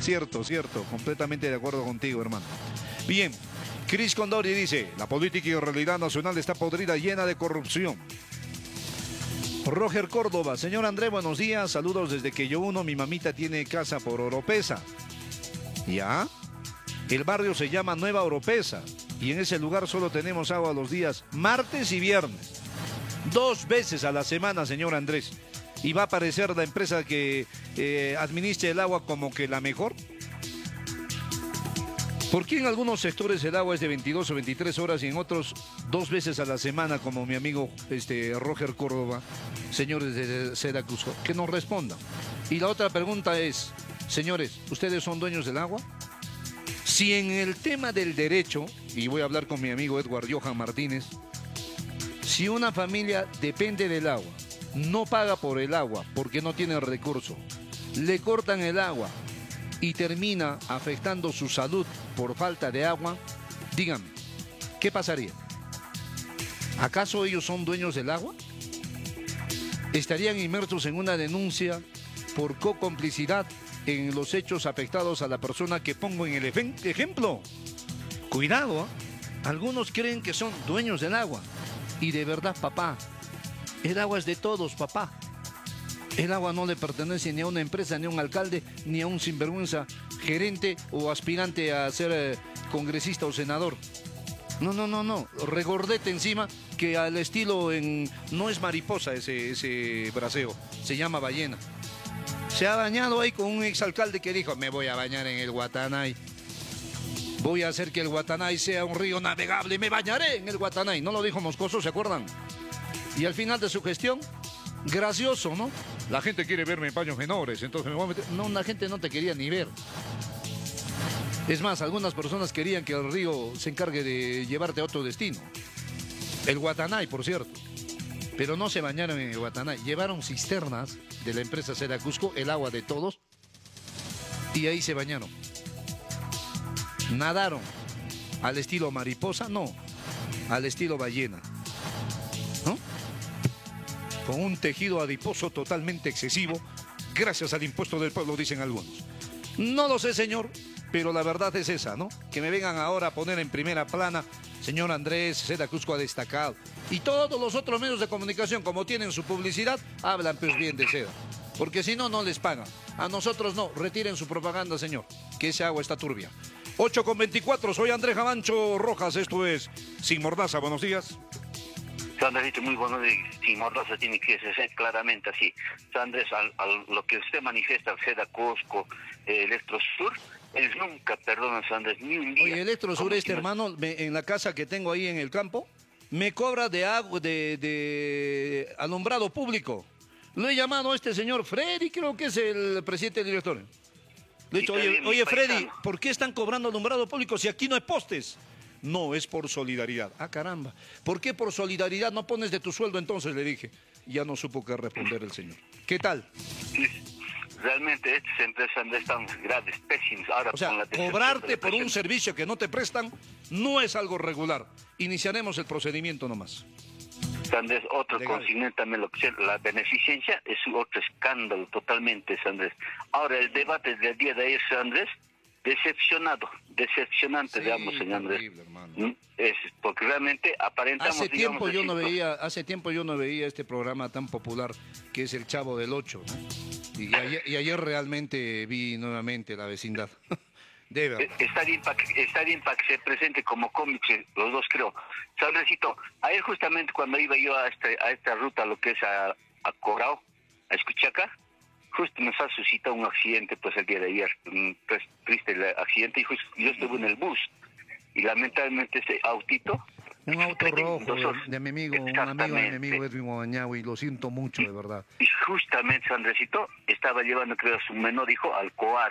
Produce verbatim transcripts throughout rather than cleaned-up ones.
Cierto, cierto, completamente de acuerdo contigo, hermano. Bien, Cris Condori dice, la política y realidad nacional está podrida, llena de corrupción. Roger Córdoba, señor André, buenos días, saludos desde que yo uno, mi mamita tiene casa por Oropesa. ¿Ya? El barrio se llama Nueva Oropesa y en ese lugar solo tenemos agua los días martes y viernes. Dos veces a la semana, señor Andrés. ¿Y va a aparecer la empresa que eh, administre el agua como que la mejor? ¿Por qué en algunos sectores el agua es de veintidós o veintitrés horas y en otros dos veces a la semana, como mi amigo este, Roger Córdoba, señores de Syracuse? Que nos respondan. Y la otra pregunta es, señores, ¿ustedes son dueños del agua? Si en el tema del derecho, y voy a hablar con mi amigo Edward Johan Martínez, si una familia depende del agua, no paga por el agua porque no tiene recurso, le cortan el agua y termina afectando su salud por falta de agua, díganme, ¿qué pasaría? ¿Acaso ellos son dueños del agua? ¿Estarían inmersos en una denuncia por cocomplicidad en los hechos afectados a la persona que pongo en el ejemplo? Cuidado, ¿eh? Algunos creen que son dueños del agua y de verdad, papá, el agua es de todos, papá. El agua no le pertenece ni a una empresa, ni a un alcalde, ni a un sinvergüenza gerente o aspirante a ser eh, congresista o senador. No, no, no, no. Regordete encima que al estilo en... No es mariposa ese, ese braseo, se llama ballena. Se ha bañado ahí con un exalcalde que dijo, me voy a bañar en el Guatanay. Voy a hacer que el Guatanay sea un río navegable, me bañaré en el Guatanay. ¿No lo dijo Moscoso, se acuerdan? Y al final de su gestión, gracioso, ¿no? La gente quiere verme en paños menores, entonces me voy a meter... No, la gente no te quería ni ver. Es más, algunas personas querían que el río se encargue de llevarte a otro destino. El Guatanay, por cierto. Pero no se bañaron en el Guatanay. Llevaron cisternas de la empresa Seracusco, el agua de todos, y ahí se bañaron. Nadaron. Al estilo mariposa, no. Al estilo ballena. ¿No? Con un tejido adiposo totalmente excesivo, gracias al impuesto del pueblo, dicen algunos. No lo sé, señor, pero la verdad es esa, ¿no? Que me vengan ahora a poner en primera plana, señor Andrés, Seda Cusco ha destacado. Y todos los otros medios de comunicación, como tienen su publicidad, hablan pues bien de Seda. Porque si no, no les pagan. A nosotros no, retiren su propaganda, señor, que ese agua está turbia. ocho con veinticuatro, soy Andrés Jamancho Rojas, esto es Sin Mordaza, buenos días. Andresito, muy bueno, Sin Mordaza tiene que ser claramente así. Andrés, al, al, lo que usted manifiesta, Seda Cusco, eh, Electrosur, ellos nunca perdonan, Andrés, ni un día. Oye, Electrosur, este no... hermano, me, en la casa que tengo ahí en el campo, me cobra de agua, de, de alumbrado público. Lo he llamado a este señor Freddy, creo que es el presidente del directorio. Le he dicho, oye, oye Freddy, ¿por qué están cobrando alumbrado público si aquí no hay postes? No, es por solidaridad. Ah, caramba. ¿Por qué por solidaridad no pones de tu sueldo entonces? Le dije. Ya no supo qué responder el señor. ¿Qué tal? Realmente estas empresas están graves, pésimas. Ahora, o sea, con la cobrarte por un servicio que no te prestan no es algo regular. Iniciaremos el procedimiento nomás. Andrés, otro consigniente también, lo que sea, la beneficencia es otro escándalo totalmente, Andrés. Ahora, el debate del día de ayer, Andrés, decepcionado, decepcionante, sí, digamos, señor Andrés. Es porque realmente aparentamos... Hace tiempo, digamos, yo no veía, hace tiempo yo no veía este programa tan popular que es El Chavo del Ocho, ¿no? Y ayer, y ayer realmente vi nuevamente La Vecindad. De verdad. Está bien para que, está bien para que se presente como cómics, los dos creo. Sabrecito, ayer justamente cuando iba yo a, este, a esta ruta, lo que es a, a Corao, a Escuchaca, justo nos ha suscitado un accidente pues el día de ayer, un pues, triste el accidente, y justo yo estuve en el bus, y lamentablemente ese autito... Un auto rojo de, de mi amigo, un amigo de mi amigo Edwin Mobañahui, lo siento mucho, de verdad. Y justamente, Andresito, estaba llevando, creo, a su menor hijo al Coar.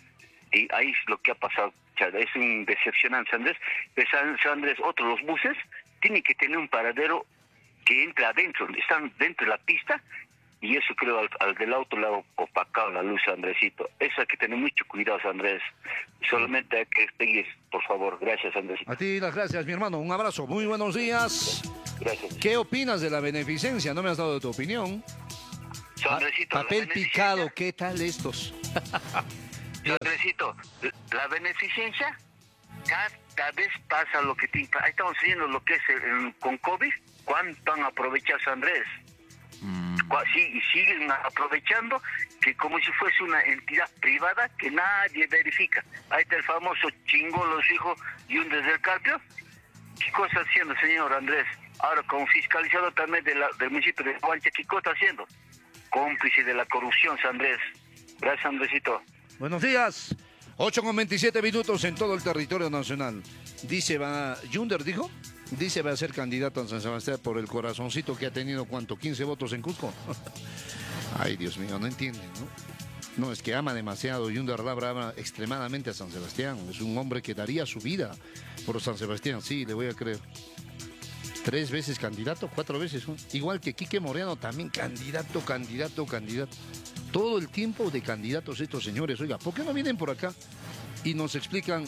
Y ahí es lo que ha pasado, es un decepcionante, Andrés. Pues, Andrés, otros, los buses tienen que tener un paradero que entre adentro, están dentro de la pista, y eso creo al, al del auto le ha opacado la luz, Andresito. Eso hay que tener mucho cuidado, Andrés. Solamente hay que pegues, por favor. Gracias, Andresito. A ti las gracias, mi hermano. Un abrazo. Muy buenos días. Gracias. ¿Qué opinas de la beneficencia? No me has dado de tu opinión. Andresito, papel picado, ¿qué tal estos? Andresito, Andresito, la beneficencia cada vez pasa lo que tiene. Ahí estamos viendo lo que es el, con COVID, cuánto han aprovechado, Andrés. Mm. Sí, y siguen aprovechando que como si fuese una entidad privada que nadie verifica. Ahí está el famoso chingolo, hijo Yunder del Carpio. ¿Qué cosa está haciendo, señor Andrés? Ahora, como fiscalizador también de la, del municipio de Huancha, ¿qué cosa está haciendo? Cómplice de la corrupción, Andrés. Gracias, Andresito. Buenos días. ocho con veintisiete minutos en todo el territorio nacional. Dice, va, Yunder dijo, dice va a ser candidato a San Sebastián por el corazoncito que ha tenido, ¿cuánto? quince votos en Cusco. Ay, Dios mío, no entienden, ¿no? No, es que ama demasiado. Yunder Labra ama extremadamente a San Sebastián. Es un hombre que daría su vida por San Sebastián. Sí, le voy a creer. Tres veces candidato, cuatro veces, ¿no? Igual que Quique Moreano también, candidato, candidato, candidato. Todo el tiempo de candidatos estos señores. Oiga, ¿por qué no vienen por acá y nos explican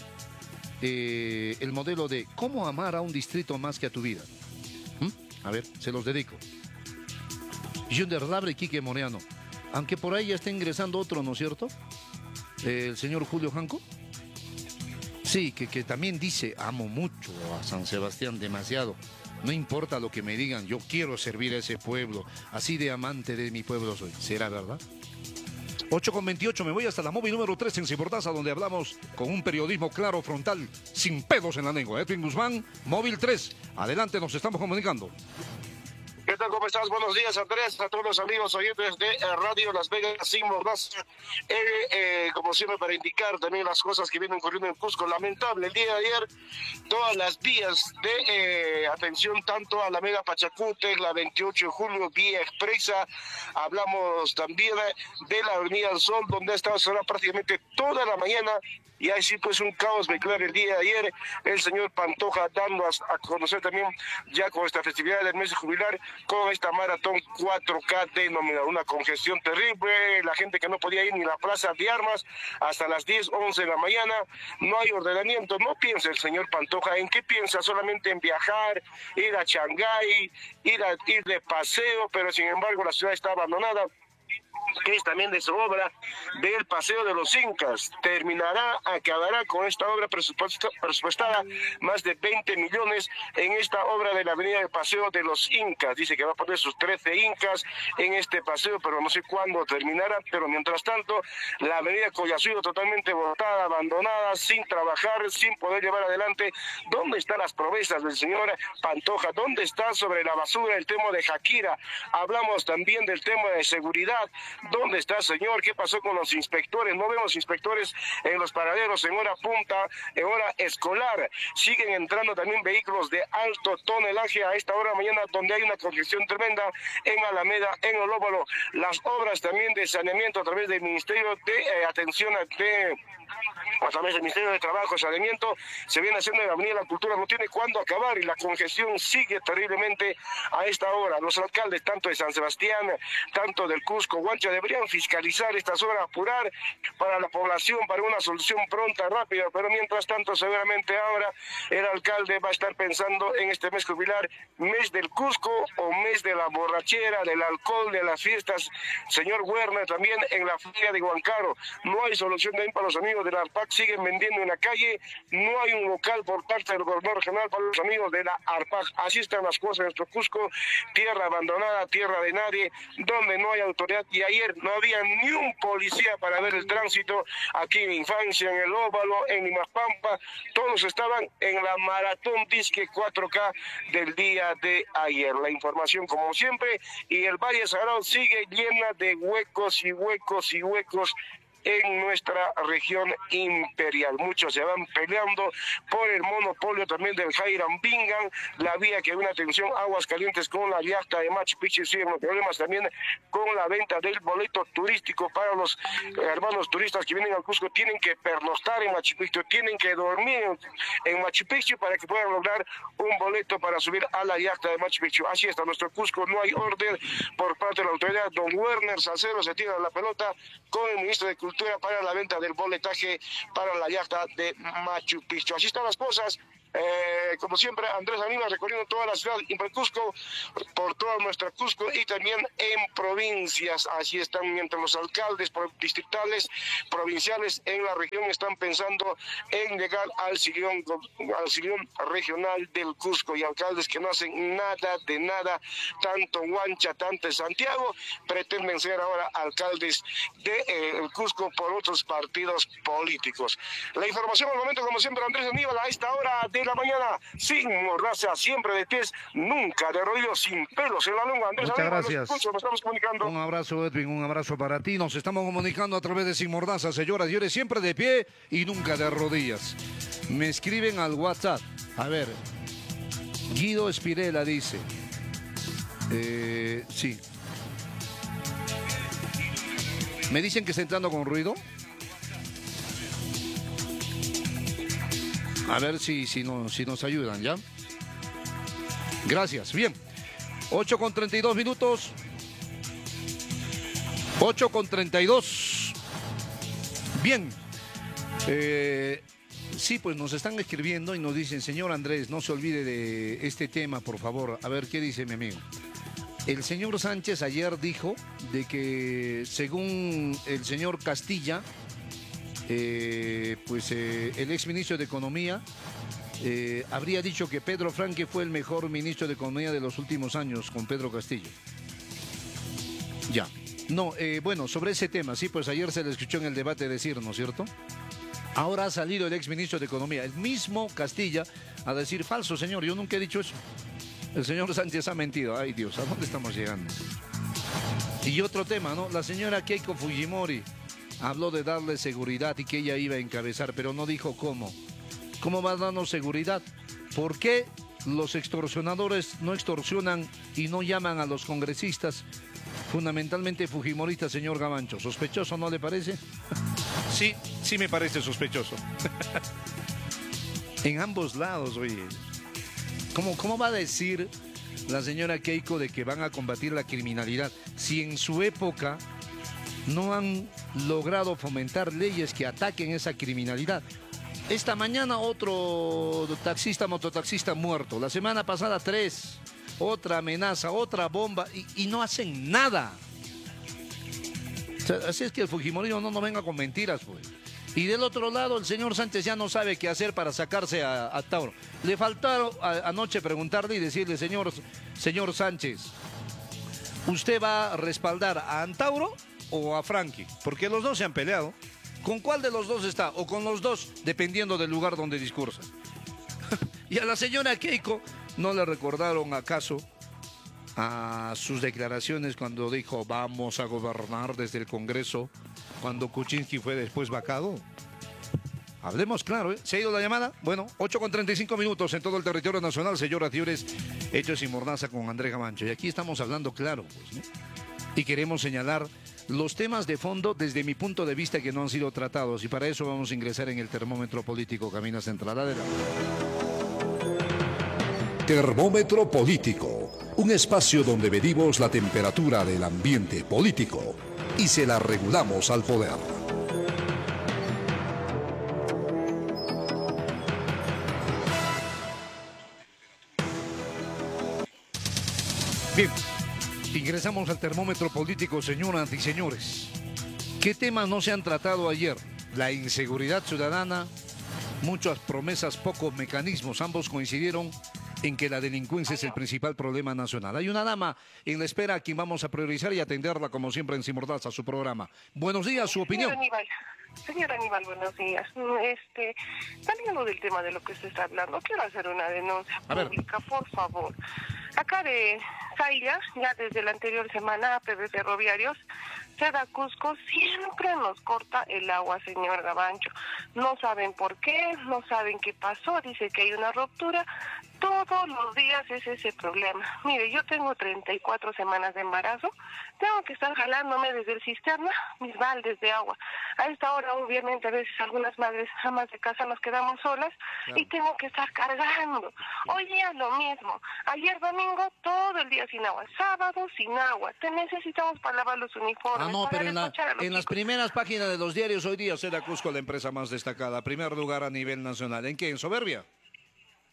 eh, el modelo de cómo amar a un distrito más que a tu vida? ¿Mm? A ver, se los dedico. Yunder Labra y Quique Moreano. Aunque por ahí ya está ingresando otro, ¿no es cierto? Eh, el señor Julio Janco. Sí, que, que también dice, amo mucho a San Sebastián, demasiado. No importa lo que me digan, yo quiero servir a ese pueblo. Así de amante de mi pueblo soy. ¿Será verdad? ocho con veintiocho, me voy hasta la móvil número tres en Cibordaza, donde hablamos con un periodismo claro, frontal, sin pedos en la lengua. Edwin Guzmán, móvil tres. Adelante, nos estamos comunicando. ¿Qué tal? ¿Cómo estás? Buenos días, Andrés, a todos los amigos oyentes de Radio Las Vegas sin Mordaza. Eh, eh, como siempre, para indicar también las cosas que vienen ocurriendo en Cusco. Lamentable, el día de ayer, todas las vías de eh, atención, tanto a la Alameda Pachacútec, la veintiocho de julio, vía expresa. Hablamos también de la Avenida del Sol, donde ha estado cerrada prácticamente toda la mañana. Y ahí sí, pues un caos vehicular el día de ayer. El señor Pantoja dando a, a conocer también, ya con esta festividad del mes de jubilar, con esta maratón cuatro K denominada. Una congestión terrible, la gente que no podía ir ni a la plaza de armas hasta las diez, once de la mañana. No hay ordenamiento. No piensa el señor Pantoja. ¿En qué piensa? Solamente en viajar, ir a Shanghái, ir, a, ir de paseo, pero sin embargo la ciudad está abandonada. Que es también de su obra del Paseo de los Incas. Terminará, acabará con esta obra presupuestada más de veinte millones en esta obra de la avenida del Paseo de los Incas. Dice que va a poner sus trece incas en este paseo, pero no sé cuándo terminará. Pero mientras tanto, la avenida Collasuyo totalmente botada, abandonada, sin trabajar, sin poder llevar adelante. ¿Dónde están las promesas del señor Pantoja? ¿Dónde está sobre la basura el tema de Jaquira? Hablamos también del tema de seguridad. ¿Dónde está, señor? ¿Qué pasó con los inspectores? No vemos inspectores en los paraderos en hora punta, en hora escolar. Siguen entrando también vehículos de alto tonelaje a esta hora de mañana, donde hay una congestión tremenda en Alameda, en Olóvalo. Las obras también de saneamiento a través del Ministerio de eh, Atención de... a través del Ministerio de Trabajo y Saneamiento, se viene haciendo en la Avenida de la Cultura, no tiene cuándo acabar y la congestión sigue terriblemente a esta hora. Los alcaldes, tanto de San Sebastián, tanto del Cusco, Huancha, deberían fiscalizar estas obras, apurar para la población, para una solución pronta, rápida, pero mientras tanto, seguramente ahora el alcalde va a estar pensando en este mes jubilar, mes del Cusco o mes de la borrachera, del alcohol, de las fiestas. Señor Werner, también en la feria de Huancaro, no hay solución de ahí para los amigos de la ARPAC, siguen vendiendo en la calle, no hay un local por parte del gobernador regional para los amigos de la ARPAC. Así están las cosas en nuestro Cusco, tierra abandonada, tierra de nadie, donde no hay autoridad. Y ayer no había ni un policía para ver el tránsito aquí en Infancia, en el Óvalo, en Limaspampa. Todos estaban en la maratón disque cuatro K del día de ayer. La información, como siempre, y el Valle Sagrado sigue llena de huecos y huecos y huecos en nuestra región imperial. Muchos se van peleando por el monopolio también del Jairam Bingan, la vía que une atención Aguas Calientes con la yacta de Machu Picchu. Siguen los problemas también con la venta del boleto turístico para los hermanos turistas que vienen al Cusco. Tienen que pernoctar en Machu Picchu, tienen que dormir en Machu Picchu para que puedan lograr un boleto para subir a la yacta de Machu Picchu. Así está nuestro Cusco, no hay orden por parte de la autoridad. Don Werner Salcero se tira la pelota con el ministro de Cultura para la venta del boletaje para la yacta de Machu Picchu. Así están las cosas Eh, como siempre, Andrés Aníbal recorriendo toda la ciudad y por Cusco, por toda nuestra Cusco y también en provincias. Así están, mientras los alcaldes distritales, provinciales en la región están pensando en llegar al sillón, al sillón regional del Cusco, y alcaldes que no hacen nada de nada, tanto en Huancha, tanto en Santiago, pretenden ser ahora alcaldes de eh, el Cusco por otros partidos políticos. La información al momento, como siempre, Andrés Aníbal, a esta hora de la mañana, sin mordaza, siempre de pies, nunca de rodillos, sin pelos en la lengua. Andrés Muchas Aníbal, gracias. Nos, escucho, nos estamos comunicando. Un abrazo, Edwin, un abrazo para ti. Nos estamos comunicando a través de Sin Mordaza, señoras y señores, siempre de pie y nunca de rodillas. Me escriben al WhatsApp. A ver, Guido Espirela dice, eh, sí. Me dicen que está entrando con ruido. A ver si, si, no, si nos ayudan, ¿ya? Gracias, bien. ocho con treinta y dos minutos. ocho con treinta y dos. Bien. Eh, sí, pues nos están escribiendo y nos dicen, señor Andrés, no se olvide de este tema, por favor. A ver, ¿qué dice mi amigo? El señor Sánchez ayer dijo de que, según el señor Castilla, eh, pues eh, el exministro de Economía eh, habría dicho que Pedro Franque fue el mejor ministro de Economía de los últimos años con Pedro Castillo. Ya. No, eh, bueno, sobre ese tema, sí, pues ayer se le escuchó en el debate decir, ¿no es cierto? Ahora ha salido el exministro de Economía, el mismo Castilla, a decir, falso, señor, yo nunca he dicho eso. El señor Sánchez ha mentido. Ay, Dios, ¿a dónde estamos llegando? Y otro tema, ¿no? La señora Keiko Fujimori habló de darle seguridad y que ella iba a encabezar, pero no dijo cómo. ¿Cómo va a darnos seguridad? ¿Por qué los extorsionadores no extorsionan y no llaman a los congresistas? Fundamentalmente fujimoristas, señor Gavancho. ¿Sospechoso no le parece? Sí, sí me parece sospechoso. En ambos lados, oye. ¿Cómo, ¿Cómo va a decir la señora Keiko de que van a combatir la criminalidad si en su época no han logrado fomentar leyes que ataquen esa criminalidad? Esta mañana otro taxista, mototaxista muerto. La semana pasada tres. Otra amenaza, otra bomba y, y no hacen nada. O sea, así es que el fujimorismo no nos venga con mentiras, pues. Y del otro lado, el señor Sánchez ya no sabe qué hacer para sacarse a, a Tauro. Le faltaron a, anoche preguntarle y decirle, señor, señor Sánchez, ¿usted va a respaldar a Antauro o a Frankie? Porque los dos se han peleado. ¿Con cuál de los dos está? O con los dos, dependiendo del lugar donde discursa. Y a la señora Keiko, ¿no le recordaron acaso a sus declaraciones cuando dijo vamos a gobernar desde el Congreso, cuando Kuczynski fue después vacado? Hablemos claro, ¿eh? ¿Se ha ido la llamada? Bueno, ocho con treinta y cinco minutos en todo el territorio nacional, señoras y señores, Hechos y Mordaza con Andrés Gavancho. Y aquí estamos hablando claro, pues, ¿no? Y queremos señalar los temas de fondo desde mi punto de vista que no han sido tratados. Y para eso vamos a ingresar en el termómetro político Cabina Central. Adelante. Termómetro político, un espacio donde medimos la temperatura del ambiente político y se la regulamos al poder. Bien, ingresamos al termómetro político, señoras y señores. ¿Qué temas no se han tratado ayer? La inseguridad ciudadana, muchas promesas, pocos mecanismos. Ambos coincidieron en que la delincuencia es el principal problema nacional. Hay una dama en la espera a quien vamos a priorizar y atenderla, como siempre, en Sin Mordaza, su programa. Buenos días, su opinión. Señor Aníbal, señor Aníbal, buenos días. Este, saliendo del tema de lo que usted está hablando, quiero hacer una denuncia A pública, ver. por favor. Acá de Zaylia, ya desde la anterior semana, A P B Ferroviarios, Seda Cusco, siempre nos corta el agua, señor Gavancho. No saben por qué, no saben qué pasó, dice que hay una ruptura. Todos los días es ese problema. Mire, yo tengo treinta y cuatro semanas de embarazo, tengo que estar jalándome desde el cisterna mis baldes de agua. A esta hora, obviamente, a veces algunas madres, amas de casa, nos quedamos solas, claro, y tengo que estar cargando. Hoy día lo mismo. Ayer domingo, todo el día sin agua. Sábado, sin agua. Te necesitamos para lavar los uniformes. Ah, no, para pero en, la, despachar a los en las chicos. primeras páginas de los diarios hoy día, Seda Cusco, la empresa más destacada. Primer lugar a nivel nacional. ¿En qué? ¿En soberbia?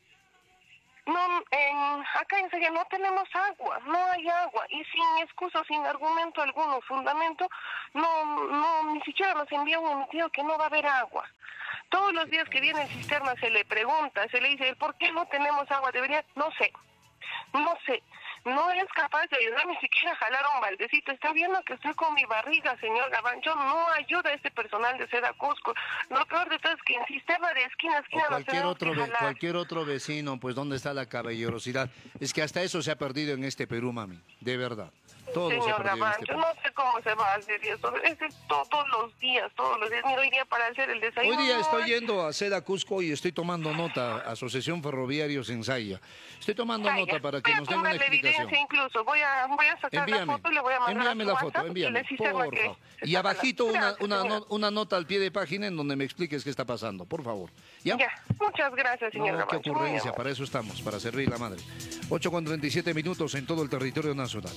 No, en, acá en Saya no tenemos agua, no hay agua, y sin excusa, sin argumento alguno, fundamento, no, no, ni siquiera nos envía un emitido que no va a haber agua. Todos los días que viene el cisterna se le pregunta, se le dice, ¿por qué no tenemos agua? Debería, no sé, no sé. No es capaz de ayudar ni siquiera a jalar un baldecito. Está viendo que estoy con mi barriga, señor Gavancho. No ayuda a este personal de Seda Cusco. Lo peor de todo es que en cisterna de esquina a esquina O cualquier no otro, ve- cualquier otro vecino, pues ¿dónde está la caballerosidad? Es que hasta eso se ha perdido en este Perú, mami. De verdad. Todo se ha Señor perdido en este Gavancho, Perú. no sé cómo se va a hacer eso. Es de todos los días, todos los días. Mira, hoy día para hacer el desayuno. Hoy día no estoy hay- yendo a Seda Cusco y estoy tomando nota, Asociación Ferroviarios en Saya. Estoy tomando Vaya, nota para que voy a nos den una tomarle explicación. evidencia incluso. Voy a, voy a sacar Envíame, la foto y le voy a mandar envíame a la su foto, WhatsApp y envíame, le cisterna por que favor. se Y está abajito una, hablando. una, Gracias, no- una nota al pie de página en donde me expliques qué está pasando, por favor. ¿Ya? Ya, muchas gracias, señor No, qué Gavancho. Muy ocurrencia, amable. para eso estamos, para servir la madre. ocho con treinta y siete minutos en todo el territorio nacional.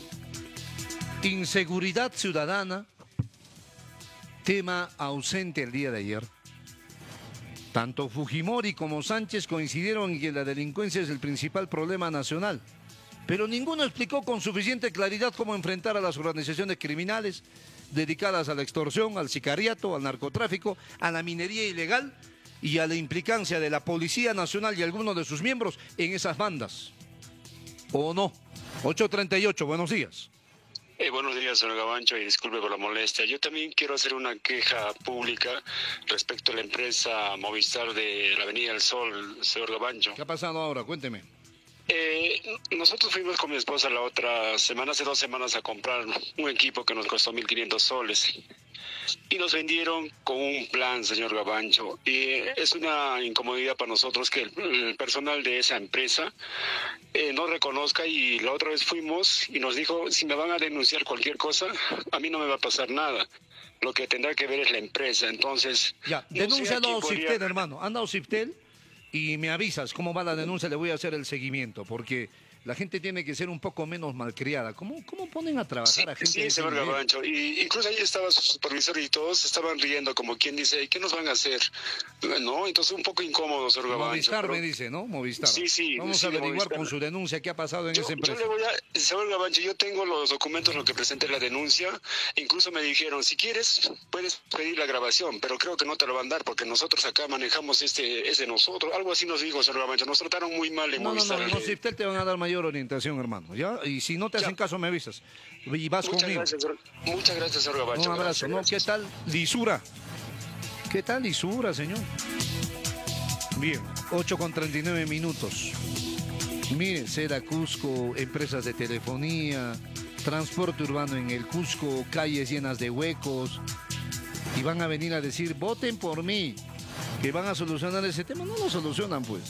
Inseguridad ciudadana, tema ausente el día de ayer. Tanto Fujimori como Sánchez coincidieron en que la delincuencia es el principal problema nacional, pero ninguno explicó con suficiente claridad cómo enfrentar a las organizaciones criminales dedicadas a la extorsión, al sicariato, al narcotráfico, a la minería ilegal y a la implicancia de la Policía Nacional y algunos de sus miembros en esas bandas. ¿O no? ocho treinta y ocho, buenos días. Eh, buenos días, señor Gavancho, y disculpe por la molestia. Yo también quiero hacer una queja pública respecto a la empresa Movistar de la Avenida del Sol, señor Gavancho. ¿Qué ha pasado ahora? Cuénteme. Eh, nosotros fuimos con mi esposa la otra semana, hace dos semanas, a comprar un equipo que nos costó mil quinientos soles. Y nos vendieron con un plan, señor Gavancho. Y es una incomodidad para nosotros que el, el personal de esa empresa eh, no reconozca. Y la otra vez fuimos y nos dijo, si me van a denunciar cualquier cosa, a mí no me va a pasar nada. Lo que tendrá que ver es la empresa. Entonces, Ya, no sé a denúncialo quién a podría- Ciftel, hermano. Anda a Ciftel y me avisas cómo va la denuncia, le voy a hacer el seguimiento, porque la gente tiene que ser un poco menos malcriada. ¿Cómo, cómo ponen a trabajar Sí, a gente de sí, ese señor nivel? Gavancho. Y incluso ahí estaba su supervisor y todos estaban riendo como quien dice, ¿qué nos van a hacer? No, entonces un poco incómodo, señor Gavancho. Movistar pero- me dice, ¿no? Movistar. Sí, sí, Vamos sí, a averiguar Movistar. con su denuncia qué ha pasado en Yo, esa yo empresa. le voy a, señor Gavancho, yo tengo los documentos, lo que presenté en la denuncia. Incluso me dijeron, si quieres, puedes pedir la grabación, pero creo que no te lo van a dar porque nosotros acá manejamos este, es de nosotros. Algo así nos dijo, señor Gavancho. Nos trataron muy mal en No, no, no, Movistar. no, Ciftel te van a dar mayor orientación, hermano, ¿ya? Y si no te hacen Ya. caso, me avisas. Y vas Muchas conmigo. gracias, señor- muchas gracias, señor Gavancho. Un abrazo, Gracias, ¿no? ¿Qué gracias. tal lisura? ¿Qué tal lisura, señor? Bien, ocho con treinta y nueve minutos. Mire, Seda Cusco, empresas de telefonía, transporte urbano en el Cusco, calles llenas de huecos. Y van a venir a decir, voten por mí, que van a solucionar ese tema. No lo solucionan, pues.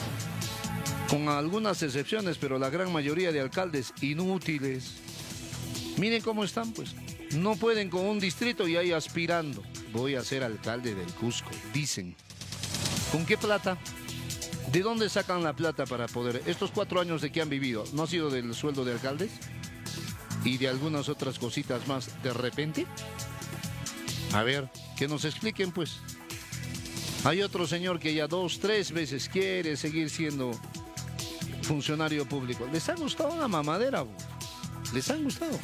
Con algunas excepciones, pero la gran mayoría de alcaldes inútiles. Miren cómo están, pues. No pueden con un distrito y ahí aspirando. Voy a ser alcalde del Cusco, dicen. ¿Con qué plata? ¿De dónde sacan la plata para poder? Estos cuatro años de que han vivido, ¿no ha sido del sueldo de alcaldes? ¿Y de algunas otras cositas más de repente? A ver, que nos expliquen, pues. Hay otro señor que ya dos, tres veces quiere seguir siendo funcionario público. ¿Les ha gustado la mamadera? Bo? ¿Les han gustado?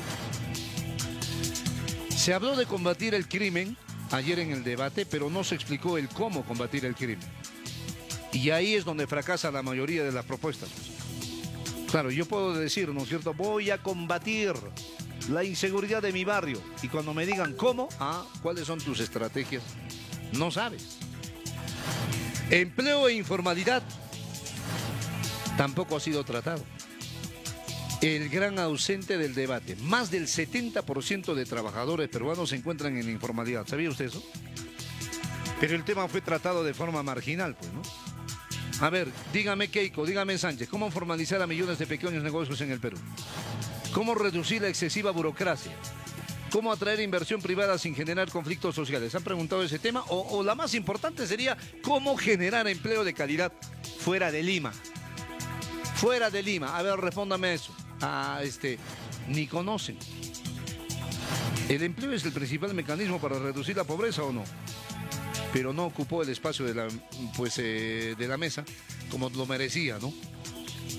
Se habló de combatir el crimen ayer en el debate, pero no se explicó el cómo combatir el crimen. Y ahí es donde fracasa la mayoría de las propuestas. Claro, yo puedo decir, ¿no es cierto? Voy a combatir la inseguridad de mi barrio. Y cuando me digan cómo, ah, ¿cuáles son tus estrategias? No sabes. Empleo e informalidad tampoco ha sido tratado. El gran ausente del debate. Más del setenta por ciento de trabajadores peruanos se encuentran en informalidad. ¿Sabía usted eso? Pero el tema fue tratado de forma marginal, pues, ¿no? A ver, dígame Keiko, dígame Sánchez, ¿cómo formalizar a millones de pequeños negocios en el Perú? ¿Cómo reducir la excesiva burocracia? ¿Cómo atraer inversión privada sin generar conflictos sociales? ¿Han preguntado ese tema? O, o la más importante sería, ¿cómo generar empleo de calidad fuera de Lima? Fuera de Lima. A ver, respóndame eso. Ah, este, ni conocen. ¿El empleo es el principal mecanismo para reducir la pobreza o no? Pero no ocupó el espacio de la, pues, eh, de la mesa como lo merecía, ¿no?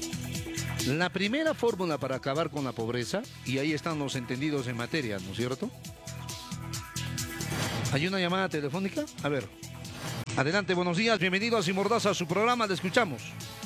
La primera fórmula para acabar con la pobreza, y ahí están los entendidos en materia, ¿no es cierto? ¿Hay una llamada telefónica? A ver. Adelante, buenos días, bienvenido a Sin Mordaza, a su programa, le escuchamos.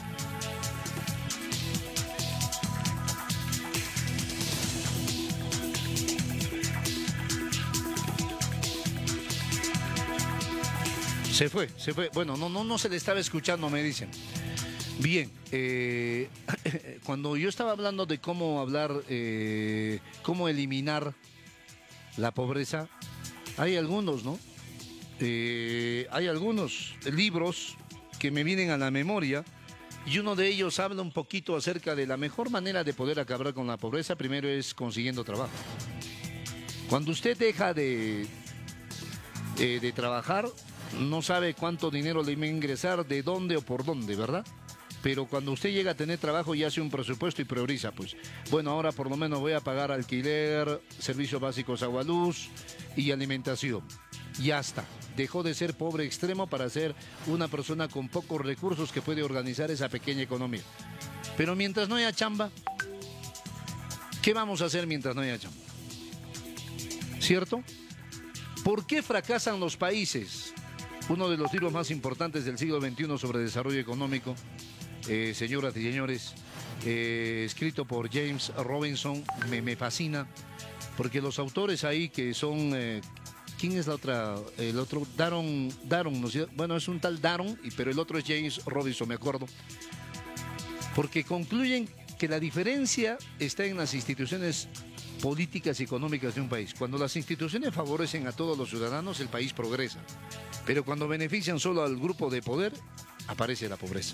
Se fue, se fue. Bueno, no, no, no se le estaba escuchando, me dicen. Bien, eh, cuando yo estaba hablando de cómo hablar, eh, cómo eliminar la pobreza, hay algunos, ¿no? Eh, hay algunos libros que me vienen a la memoria y uno de ellos habla un poquito acerca de la mejor manera de poder acabar con la pobreza. Primero es consiguiendo trabajo. Cuando usted deja de, eh, de trabajar, no sabe cuánto dinero le va a ingresar, de dónde o por dónde, ¿verdad? Pero cuando usted llega a tener trabajo y hace un presupuesto y prioriza, pues, bueno, ahora por lo menos voy a pagar alquiler, servicios básicos, agua, luz y alimentación. Ya está. Dejó de ser pobre extremo para ser una persona con pocos recursos que puede organizar esa pequeña economía. Pero mientras no haya chamba, ¿qué vamos a hacer mientras no haya chamba? ¿Cierto? ¿Por qué fracasan los países? Uno de los libros más importantes del siglo veintiuno sobre desarrollo económico, eh, señoras y señores, eh, escrito por James Robinson, me, me fascina, porque los autores ahí que son... Eh, ¿Quién es la otra? El otro, Daron, Daron, ¿no? Bueno, es un tal Daron, pero el otro es James Robinson, me acuerdo. Porque concluyen que la diferencia está en las instituciones políticas y económicas de un país. Cuando las instituciones favorecen a todos los ciudadanos, el país progresa. Pero cuando benefician solo al grupo de poder, aparece la pobreza.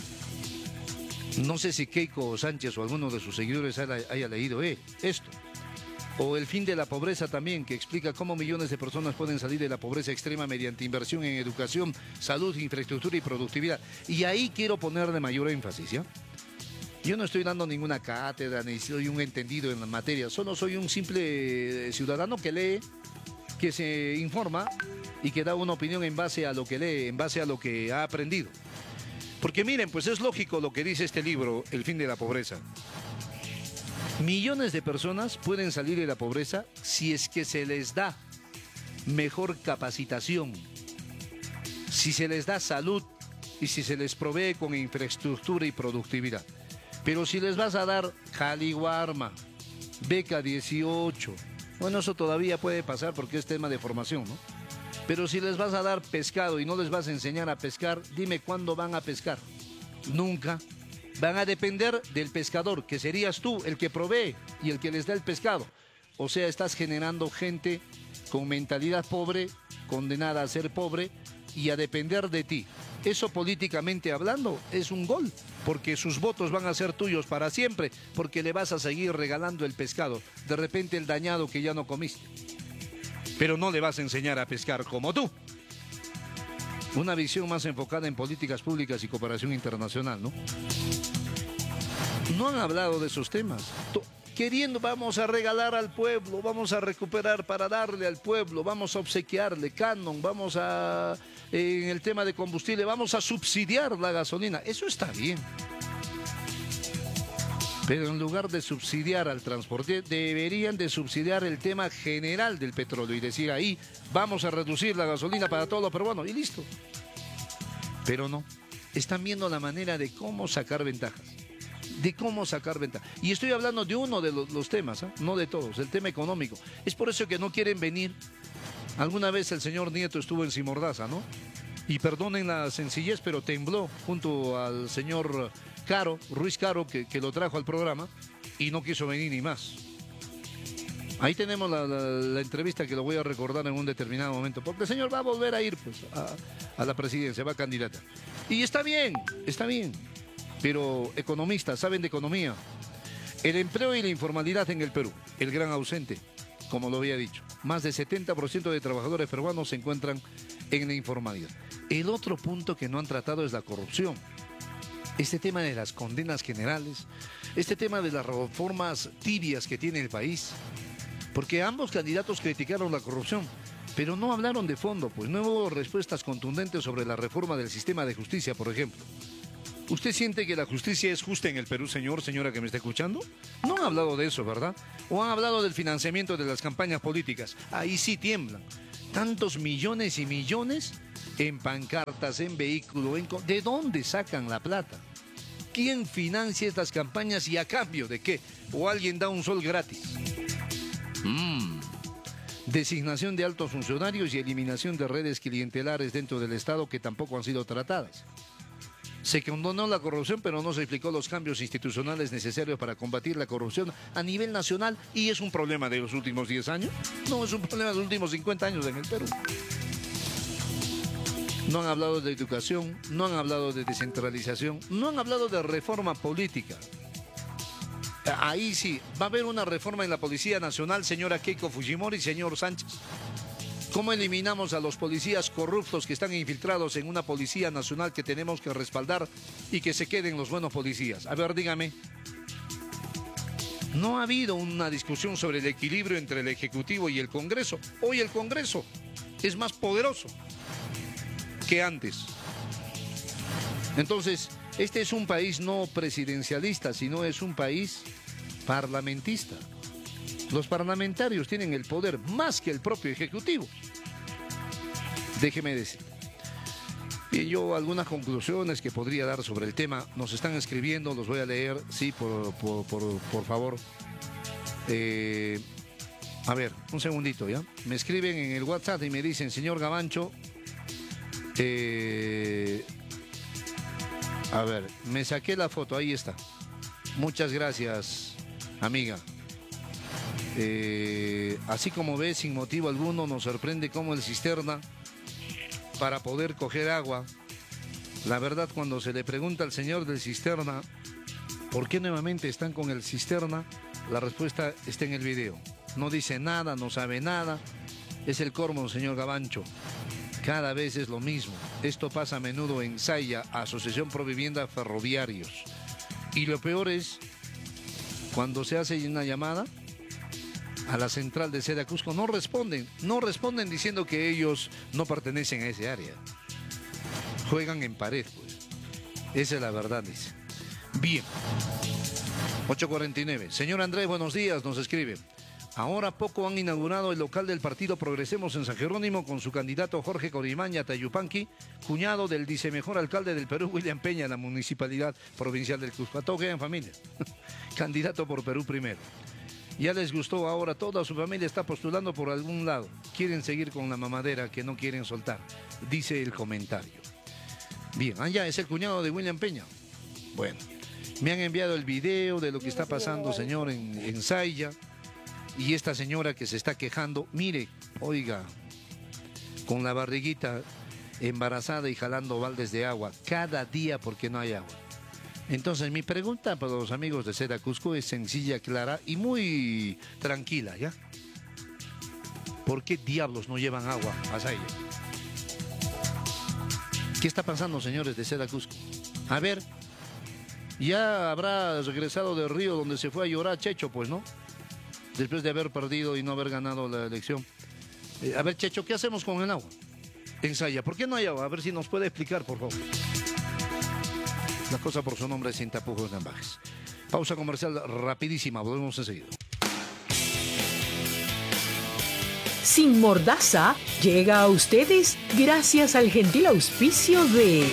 No sé si Keiko Sánchez o alguno de sus seguidores haya, haya leído eh, esto. O El fin de la pobreza también, que explica cómo millones de personas pueden salir de la pobreza extrema mediante inversión en educación, salud, infraestructura y productividad. Y ahí quiero ponerle mayor énfasis, ¿ya? Yo no estoy dando ninguna cátedra, ni soy un entendido en la materia, solo soy un simple ciudadano que lee, que se informa y que da una opinión en base a lo que lee, en base a lo que ha aprendido. Porque miren, pues es lógico lo que dice este libro, El fin de la pobreza. Millones de personas pueden salir de la pobreza si es que se les da mejor capacitación, si se les da salud y si se les provee con infraestructura y productividad. Pero si les vas a dar Jaliwarma, beca dieciocho, bueno, eso todavía puede pasar porque es tema de formación, ¿no? Pero si les vas a dar pescado y no les vas a enseñar a pescar, dime cuándo van a pescar. Nunca. Van a depender del pescador, que serías tú el que provee y el que les da el pescado. O sea, estás generando gente con mentalidad pobre, condenada a ser pobre y a depender de ti. Eso políticamente hablando es un gol, porque sus votos van a ser tuyos para siempre, porque le vas a seguir regalando el pescado. De repente el dañado que ya no comiste. Pero no le vas a enseñar a pescar como tú. Una visión más enfocada en políticas públicas y cooperación internacional, ¿no? No han hablado de esos temas. Queriendo, vamos a regalar al pueblo, vamos a recuperar para darle al pueblo, vamos a obsequiarle canon, vamos a, en el tema de combustible, vamos a subsidiar la gasolina. Eso está bien. Pero en lugar de subsidiar al transporte, deberían de subsidiar el tema general del petróleo y decir ahí, vamos a reducir la gasolina para todos los peruanos y listo. Pero no, están viendo la manera de cómo sacar ventajas, de cómo sacar ventajas. Y estoy hablando de uno de los, los temas, ¿eh? No de todos, el tema económico. Es por eso que no quieren venir. Alguna vez el señor Nieto estuvo en Sin Mordaza, ¿no? Y perdonen la sencillez, pero tembló junto al señor Caro, Ruiz Caro, que, que lo trajo al programa y no quiso venir ni más. Ahí tenemos la, la, la entrevista que lo voy a recordar en un determinado momento, porque el señor va a volver a ir pues, a, a la presidencia, va a candidata. Y está bien, está bien, pero economistas saben de economía. El empleo y la informalidad en el Perú, el gran ausente, como lo había dicho. Más del setenta por ciento de trabajadores peruanos se encuentran en la informalidad. El otro punto que no han tratado es la corrupción. Este tema de las condenas generales, este tema de las reformas tibias que tiene el país, porque ambos candidatos criticaron la corrupción, pero no hablaron de fondo, pues no hubo respuestas contundentes sobre la reforma del sistema de justicia, por ejemplo. ¿Usted siente que la justicia es justa en el Perú, señor, señora que me está escuchando? No han hablado de eso, ¿verdad? O han hablado del financiamiento de las campañas políticas. Ahí sí tiemblan. Tantos millones y millones en pancartas, en vehículos, en... ¿de dónde sacan la plata? ¿Quién financia estas campañas y a cambio de qué? ¿O alguien da un sol gratis? Mm. Designación de altos funcionarios y eliminación de redes clientelares dentro del Estado que tampoco han sido tratadas. Se condonó la corrupción, pero no se explicó los cambios institucionales necesarios para combatir la corrupción a nivel nacional. ¿Y es un problema de los últimos diez años? No, es un problema de los últimos cincuenta años en el Perú. No han hablado de educación, no han hablado de descentralización, no han hablado de reforma política. Ahí sí, va a haber una reforma en la Policía Nacional, señora Keiko Fujimori y señor Sánchez. ¿Cómo eliminamos a los policías corruptos que están infiltrados en una Policía Nacional que tenemos que respaldar y que se queden los buenos policías? A ver, dígame. No ha habido una discusión sobre el equilibrio entre el Ejecutivo y el Congreso. Hoy el Congreso es más poderoso que antes. Entonces, este es un país no presidencialista, sino es un país parlamentista. Los parlamentarios tienen el poder más que el propio Ejecutivo. Déjeme decir. Y yo algunas conclusiones que podría dar sobre el tema, nos están escribiendo, los voy a leer, sí, por, por, por, por favor. Eh, a ver, un segundito, ¿ya? Me escriben en el WhatsApp y me dicen, señor Gabancho, eh, a ver, me saqué la foto, ahí está. Muchas gracias, amiga. Eh, así como ve, sin motivo alguno, nos sorprende cómo el cisterna, para poder coger agua, la verdad, cuando se le pregunta al señor del cisterna, ¿por qué nuevamente están con el cisterna? La respuesta está en el video. No dice nada, no sabe nada. Es el colmo, señor Gabancho. Cada vez es lo mismo. Esto pasa a menudo en Saya, Asociación Pro Vivienda Ferroviarios. Y lo peor es, cuando se hace una llamada a la central de Seda Cusco, no responden, no responden diciendo que ellos no pertenecen a ese área. Juegan en pared, pues. Esa es la verdad, dice. Bien. ocho cuarenta y nueve. Señor Andrés, buenos días, nos escribe. Ahora poco han inaugurado el local del partido Progresemos en San Jerónimo con su candidato Jorge Corimaña Tayupanqui, cuñado del vicemejor alcalde del Perú, William Peña, en la municipalidad provincial del Cusco. A todo queda en familia. Candidato por Perú primero. Ya les gustó, ahora toda su familia está postulando por algún lado. Quieren seguir con la mamadera que no quieren soltar, dice el comentario. Bien, allá es el cuñado de William Peña. Bueno, me han enviado el video de lo que está pasando, señor, en, en Saya. Y esta señora que se está quejando, mire, oiga, con la barriguita embarazada y jalando baldes de agua cada día porque no hay agua. Entonces mi pregunta para los amigos de Seda Cusco es sencilla, clara y muy tranquila, ¿ya? ¿Por qué diablos no llevan agua a Saya? ¿Qué está pasando, señores de Seda Cusco? A ver, ya habrá regresado del río donde se fue a llorar Checho, pues, ¿no? Después de haber perdido y no haber ganado la elección. Eh, a ver, Checho, ¿qué hacemos con el agua en Saya? ¿Por qué no hay agua? A ver si nos puede explicar, por favor. La cosa por su nombre, sin tapujos de ambajes. Pausa comercial rapidísima, volvemos enseguida. Sin Mordaza llega a ustedes gracias al gentil auspicio de...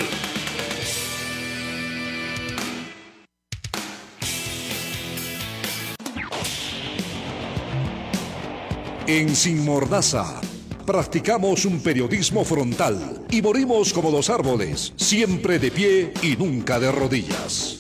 En Sin Mordaza, practicamos un periodismo frontal y morimos como los árboles, siempre de pie y nunca de rodillas.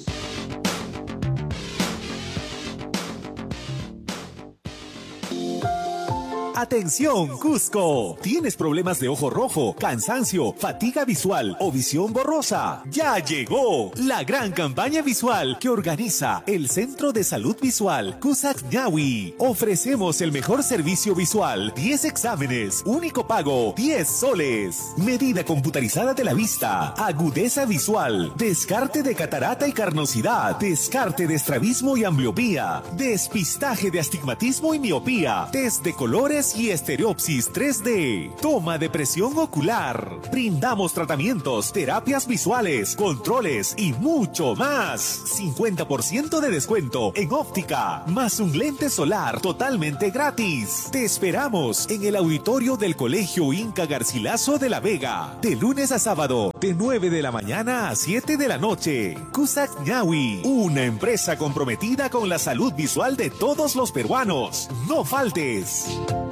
Atención, Cusco. ¿Tienes problemas de ojo rojo, cansancio, fatiga visual o visión borrosa? Ya llegó la gran campaña visual que organiza el Centro de Salud Visual Cusack Ñawi. Ofrecemos el mejor servicio visual, diez exámenes, único pago, diez soles. Medida computarizada de la vista, agudeza visual, descarte de catarata y carnosidad, descarte de estrabismo y ambliopía, despistaje de astigmatismo y miopía, test de colores y y estereopsis tres D. Toma de presión ocular. Brindamos tratamientos, terapias visuales, controles y mucho más. cincuenta por ciento de descuento en óptica, más un lente solar totalmente gratis. Te esperamos en el auditorio del Colegio Inca Garcilaso de La Vega, de lunes a sábado, de nueve de la mañana a siete de la noche. Cusack Ñawi, una empresa comprometida con la salud visual de todos los peruanos. No faltes.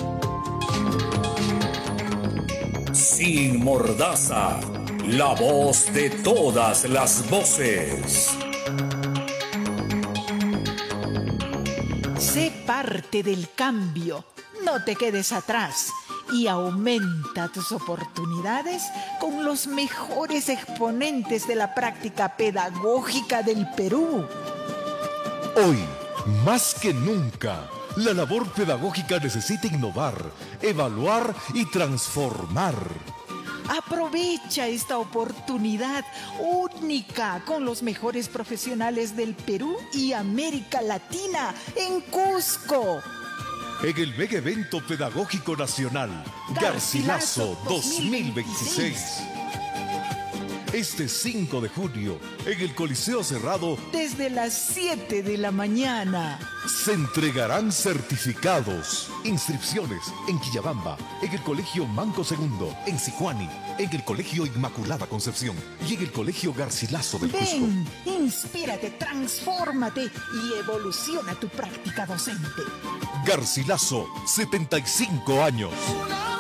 Sin Mordaza, la voz de todas las voces. Sé parte del cambio. No te quedes atrás y aumenta tus oportunidades con los mejores exponentes de la práctica pedagógica del Perú. Hoy, más que nunca, la labor pedagógica necesita innovar, evaluar y transformar. Aprovecha esta oportunidad única con los mejores profesionales del Perú y América Latina en Cusco. En el mega evento pedagógico nacional Garcilaso dos mil veintiséis. Este cinco de junio, en el Coliseo Cerrado, desde las siete de la mañana. Se entregarán certificados. Inscripciones en Quillabamba, en el Colegio Manco Segundo, en Sihuani, en el Colegio Inmaculada Concepción y en el Colegio Garcilaso del Cusco. Ven, inspírate, transfórmate y evoluciona tu práctica docente. Garcilaso, setenta y cinco años.